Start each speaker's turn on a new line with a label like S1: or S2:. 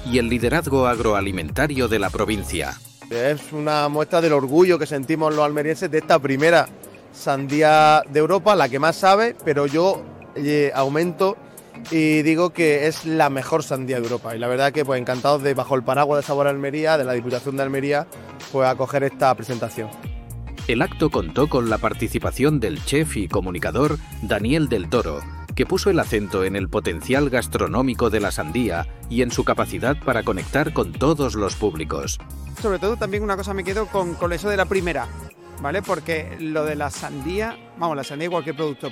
S1: y el liderazgo agroalimentario de la provincia.
S2: Es una muestra del orgullo que sentimos los almerienses de esta primera sandía de Europa, la que más sabe, pero yo aumento y digo que es la mejor sandía de Europa. Y la verdad que pues encantados de, bajo el paraguas de Sabor Almería, de la Diputación de Almería, pues acoger esta presentación.
S1: El acto contó con la participación del chef y comunicador Daniel del Toro, que puso el acento en el potencial gastronómico de la sandía y en su capacidad para conectar con todos los públicos.
S3: Sobre todo también una cosa me quedo con eso de la primera, ¿vale? Porque lo de la sandía, vamos, la sandía y cualquier producto,